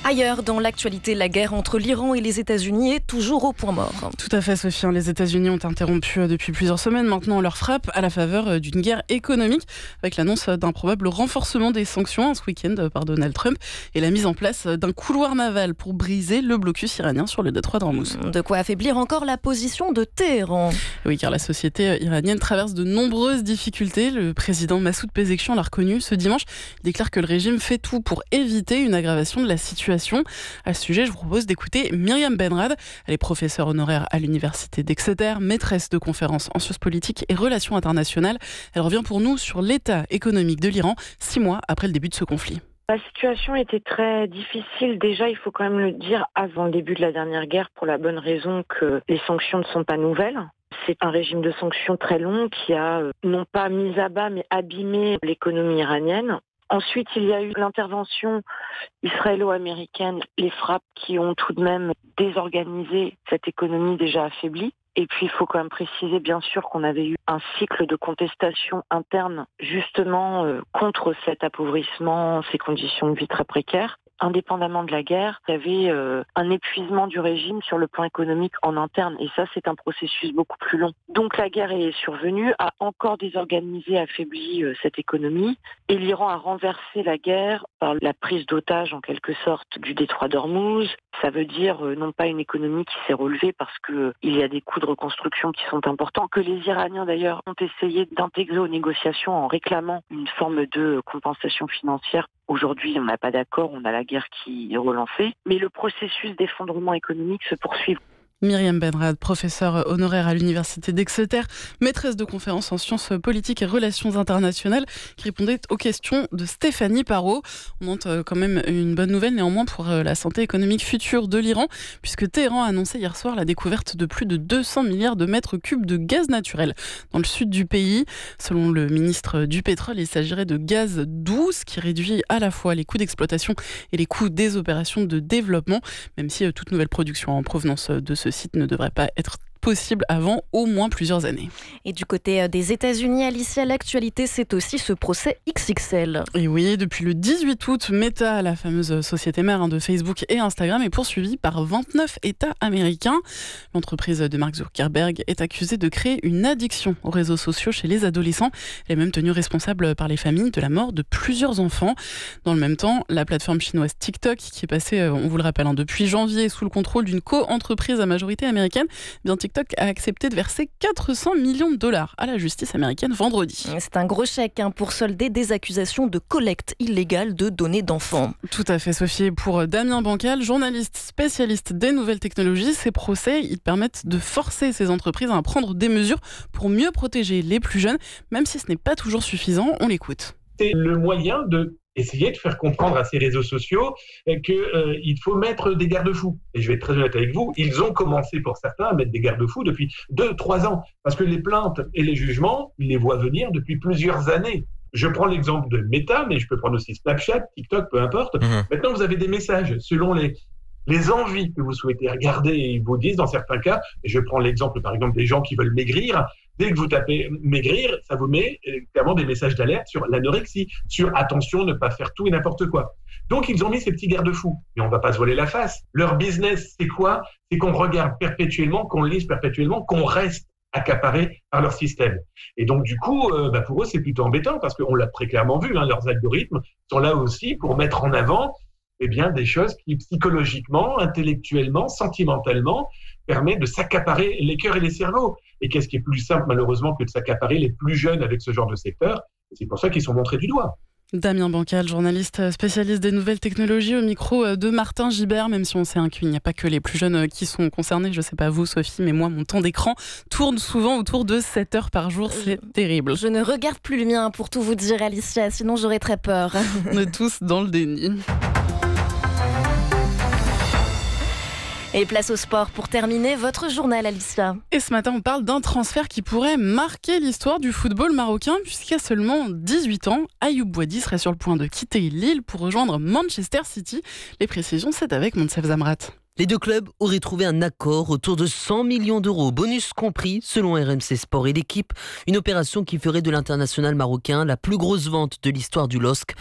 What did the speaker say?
Ailleurs, dans l'actualité, la guerre entre l'Iran et les États-Unis est toujours au point mort. Tout à fait, Sophie. Les États-Unis ont interrompu depuis plusieurs semaines maintenant leur frappe à la faveur d'une guerre économique, avec l'annonce d'un probable renforcement des sanctions ce week-end par Donald Trump et la mise en place d'un couloir naval pour briser le blocus iranien sur le détroit d'Ormuz. De quoi affaiblir encore la position de Téhéran. Oui, car la société iranienne traverse de nombreuses difficultés. Le président Massoud Pezeshkian l'a reconnu ce dimanche. Il déclare que le régime fait tout pour éviter une aggravation de la situation. À ce sujet, je vous propose d'écouter Myriam Benrad. Elle est professeure honoraire à l'université d'Exeter, maîtresse de conférences en sciences politiques et relations internationales. Elle revient pour nous sur l'état économique de l'Iran 6 mois après le début de ce conflit. La situation était très difficile. Déjà, il faut quand même le dire, avant le début de la dernière guerre, pour la bonne raison que les sanctions ne sont pas nouvelles. C'est un régime de sanctions très long qui a non pas mis à bas, mais abîmé l'économie iranienne. Ensuite, il y a eu l'intervention israélo-américaine, les frappes qui ont tout de même désorganisé cette économie déjà affaiblie. Et puis, il faut quand même préciser, bien sûr, qu'on avait eu un cycle de contestation interne, justement, contre cet appauvrissement, ces conditions de vie très précaires. Indépendamment de la guerre, il y avait un épuisement du régime sur le plan économique en interne. Et ça, c'est un processus beaucoup plus long. Donc la guerre est survenue, a encore désorganisé, affaibli cette économie. Et l'Iran a renversé la guerre par la prise d'otage, en quelque sorte, du détroit d'Ormuz. Ça veut dire non pas une économie qui s'est relevée parce qu'il y a des coûts de reconstruction qui sont importants, que les Iraniens d'ailleurs ont essayé d'intégrer aux négociations en réclamant une forme de compensation financière. Aujourd'hui, on n'a pas d'accord, on a la guerre qui est relancée, mais le processus d'effondrement économique se poursuit. Myriam Benrad, professeure honoraire à l'université d'Exeter, maîtresse de conférences en sciences politiques et relations internationales, qui répondait aux questions de Stéphanie Parot. On monte quand même une bonne nouvelle néanmoins pour la santé économique future de l'Iran, puisque Téhéran a annoncé hier soir la découverte de plus de 200 milliards de mètres cubes de gaz naturel dans le sud du pays. Selon le ministre du pétrole, il s'agirait de gaz doux, qui réduit à la fois les coûts d'exploitation et les coûts des opérations de développement, même si toute nouvelle production en provenance de ce site ne devrait pas être possible avant au moins plusieurs années. Et du côté des États-Unis, Alicia, l'actualité, c'est aussi ce procès XXL. Et oui, depuis le 18 août, Meta, la fameuse société mère de Facebook et Instagram, est poursuivie par 29 États américains. L'entreprise de Mark Zuckerberg est accusée de créer une addiction aux réseaux sociaux chez les adolescents. Elle est même tenue responsable par les familles de la mort de plusieurs enfants. Dans le même temps, la plateforme chinoise TikTok, qui est passée, on vous le rappelle, depuis janvier sous le contrôle d'une co-entreprise à majorité américaine, bien TikTok a accepté de verser 400 millions de dollars à la justice américaine vendredi. C'est un gros chèque pour solder des accusations de collecte illégale de données d'enfants. Tout à fait, Sophie. Pour Damien Bancal, journaliste spécialiste des nouvelles technologies, ces procès ils permettent de forcer ces entreprises à prendre des mesures pour mieux protéger les plus jeunes, même si ce n'est pas toujours suffisant. On l'écoute. C'est le moyen de essayer de faire comprendre à ces réseaux sociaux qu'il faut mettre des garde-fous. Et je vais être très honnête avec vous, ils ont commencé pour certains à mettre des garde-fous depuis 2-3 ans. Parce que les plaintes et les jugements, ils les voient venir depuis plusieurs années. Je prends l'exemple de Meta, mais je peux prendre aussi Snapchat, TikTok, peu importe. Maintenant, vous avez des messages selon les envies que vous souhaitez regarder. Ils vous disent dans certains cas, et je prends l'exemple par exemple des gens qui veulent maigrir, dès que vous tapez maigrir, ça vous met clairement des messages d'alerte sur l'anorexie, sur attention, ne pas faire tout et n'importe quoi. Donc ils ont mis ces petits garde-fous. Mais on ne va pas se voiler la face. Leur business, c'est quoi ? C'est qu'on regarde perpétuellement, qu'on lise perpétuellement, qu'on reste accaparé par leur système. Et donc du coup, pour eux, c'est plutôt embêtant parce qu'on l'a très clairement vu, leurs algorithmes sont là aussi pour mettre en avant des choses qui psychologiquement, intellectuellement, sentimentalement permettent de s'accaparer les cœurs et les cerveaux. Et qu'est-ce qui est plus simple malheureusement que de s'accaparer les plus jeunes avec ce genre de secteur ? C'est pour ça qu'ils sont montrés du doigt. Damien Bancal, journaliste spécialiste des nouvelles technologies au micro de Martin Gibert, même si on sait qu'il n'y a pas que les plus jeunes qui sont concernés. Je ne sais pas vous Sophie, mais moi mon temps d'écran tourne souvent autour de 7 heures par jour, c'est terrible. Je ne regarde plus le mien pour tout vous dire Alicia, sinon j'aurais très peur. On est tous dans le déni. Et place au sport pour terminer votre journal, Alicia. Et ce matin, on parle d'un transfert qui pourrait marquer l'histoire du football marocain, puisqu'à seulement 18 ans, Ayoub Boadi serait sur le point de quitter Lille pour rejoindre Manchester City. Les précisions, c'est avec Monsef Zamrat. Les deux clubs auraient trouvé un accord autour de 100 millions d'euros, bonus compris, selon RMC Sport et l'équipe. Une opération qui ferait de l'international marocain la plus grosse vente de l'histoire du LOSC.